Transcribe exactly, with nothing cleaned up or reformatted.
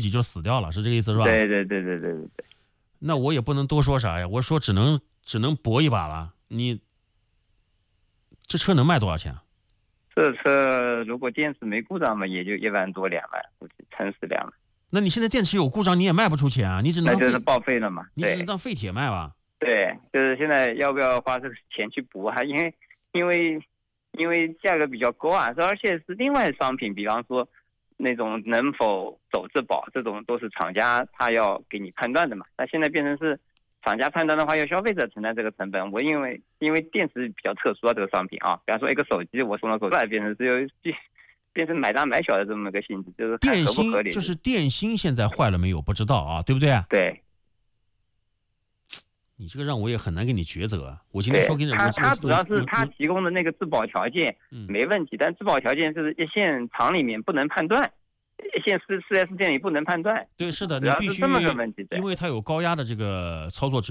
己就死掉了，是这个意思是吧？ 对对对对对对对。 那我也不能多说啥呀，我说只能只能搏一把了。你这车能卖多少钱啊？ 这车如果电池没故障嘛，也就一万多两万，估计撑死两万。 那你现在电池有故障，你也卖不出钱啊，你只能那就是报废了嘛。 你只能当废铁卖吧？ 对，就是现在要不要花这个钱去补啊？因为因为因为价格比较高啊，而且是另外商品，比方说那种能否走质保，这种都是厂家他要给你判断的嘛。那现在变成是厂家判断的话，要消费者承担这个成本。我因为因为电池比较特殊啊，这个商品啊，比方说一个手机，我送到手机来变成只有变成买大买小的这么个性质，就是看合不合理。 电芯就是电芯现在坏了没有不知道啊，对不对？ 对。 你这个让我也很难给你抉择。我今天说给你， 他他主要是他提供的那个质保条件没问题，但质保条件是一线厂里面不能判断，一线四四 S 店里不能判断。 对，是的，你必须，因为它有高压的这个操作指